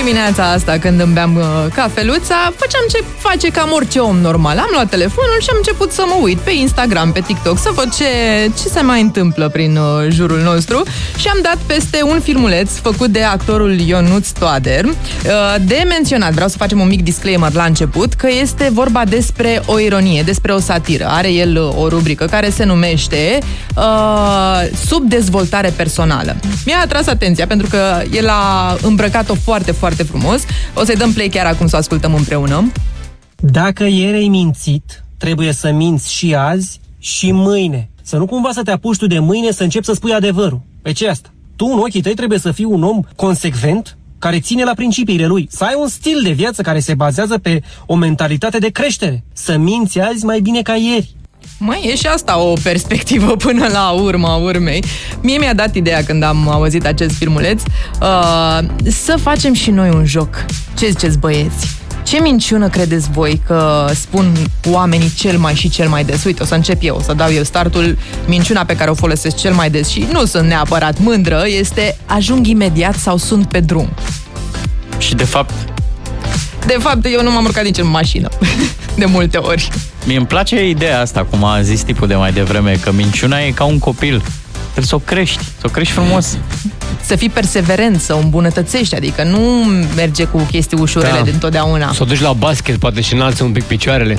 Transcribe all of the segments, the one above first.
dimineața asta, când îmi beam cafeluța, făceam ce face cam orice om normal. Am luat telefonul și am început să mă uit pe Instagram, pe TikTok, să văd ce se mai întâmplă prin jurul nostru și am dat peste un filmuleț făcut de actorul Ionuț Toader. De menționat, vreau să facem un mic disclaimer la început, că este vorba despre o ironie, despre o satiră. Are el o rubrică care se numește Subdezvoltare personală. Mi-a atras atenția pentru că el a îmbrăcat-o foarte, foarte frumos. O să-i dăm play chiar acum să o ascultăm împreună. Dacă ieri ai mințit, trebuie să minți și azi și mâine. Să nu cumva să te apuci tu de mâine să începi să spui adevărul. Pe ce asta? Tu, în ochii tăi, trebuie să fii un om consecvent, care ține la principiile lui. Să ai un stil de viață care se bazează pe o mentalitate de creștere. Să minți azi mai bine ca ieri. Mai e și asta o perspectivă până la urma urmei. Mie mi-a dat ideea când am auzit acest filmuleț să facem și noi un joc. Ce ziceți, băieți? Ce minciună credeți voi că spun oamenii cel mai și cel mai des? Uite, o să încep eu, o să dau eu startul. Minciuna pe care o folosesc cel mai des și nu sunt neapărat mândră este: ajung imediat sau sunt pe drum. Și de fapt, eu nu m-am urcat nici în mașină. De multe ori. Mie îmi place ideea asta, cum a zis tipul de mai devreme, că minciuna e ca un copil. Trebuie să o crești frumos. Să fii perseverent, să o îmbunătățești, adică nu merge cu chestii ușurele de întotdeauna. Să o duci la basket, poate și înalți un pic picioarele.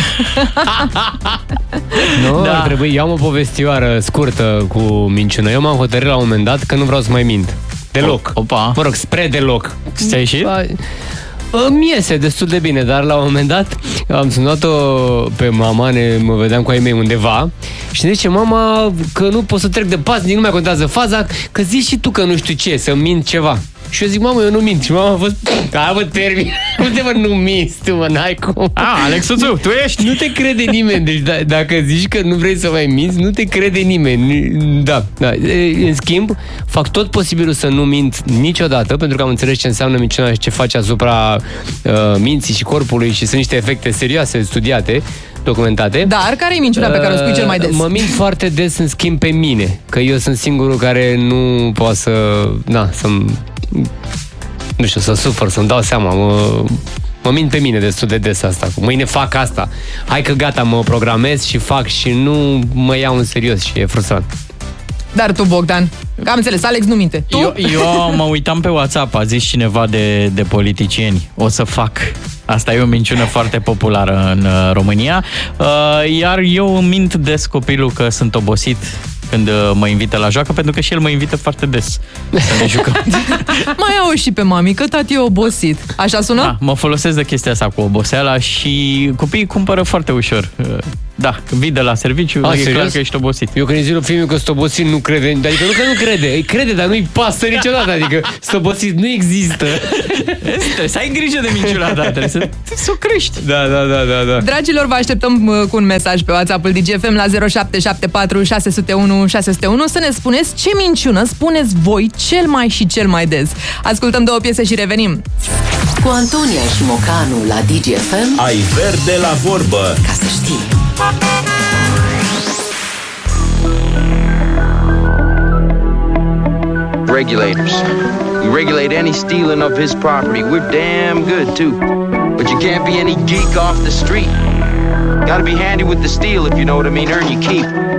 Nu, ar trebui. Eu am o povestioară scurtă cu minciună. Eu m-am hotărât la un moment dat că nu vreau să mai mint. Deloc. Opa. Mă rog, spre deloc. Ți-a ieșit? Îmi iese destul de bine, dar la un moment dat am sunat-o pe mama, mă vedeam cu ai mei undeva și zice mama că nu pot să trec de paznic, nu mai contează faza, că zici și tu că nu știu ce, să mint ceva. Și eu zic, mamă, eu nu mint. Și mama a fost, mă, termin. Unde mă, nu minți tu, mă, n-ai cum. Alexuțu, tu ești. Nu te crede nimeni. Deci dacă zici că nu vrei să mai minți, nu te crede nimeni. Da. În schimb, fac tot posibilul să nu mint niciodată, pentru că am înțeles ce înseamnă minciuna și ce face asupra minții și corpului și sunt niște efecte serioase, studiate, documentate. Dar care e minciuna pe care o spui cel mai des? Mă mint foarte des, în schimb, pe mine. Că eu sunt singurul care nu poate nu știu, să sufăr, să-mi dau seama. Mă mint pe mine destul de des asta. Mâine fac asta. Hai că gata, mă programez și fac și nu mă iau în serios și e frustrant. Dar tu, Bogdan, că am înțeles, Alex nu minte. Tu? Eu mă uitam pe WhatsApp, a zis cineva de politicieni, o să fac. Asta e o minciună foarte populară în România. Iar eu îmi mint des copilul că sunt obosit când mă invită la joacă, pentru că și el mă invită foarte des să ne jucăm. Mai auzi și pe mami că tati e obosit. Așa sună? Da, mă folosesc de chestia asta cu oboseala și copiii cumpără foarte ușor. Da, vii de la serviciu, e clar că ești obosit. Eu când îi zic lui fiul că sunt obosit, nu crede. Adică nu că nu crede, îi crede, dar nu-i pasă niciodată. Adică sunt obosit, nu există. Trebuie să ai grijă de minciuna ta, trebuie să o crești. Da. Dragilor, vă așteptăm cu un mesaj pe WhatsApp-ul DGFM la 0774 601 601 să ne spuneți ce minciună spuneți voi cel mai și cel mai des. Ascultăm două piese și revenim. Cu Antonia și Mocanu la DGFM ai verde la vorbă. Ca să știi. Regulators. We regulate any stealing of his property. We're damn good too. But you can't be any geek off the street. Gotta be handy with the steel, if you know what I mean. Earn your keep.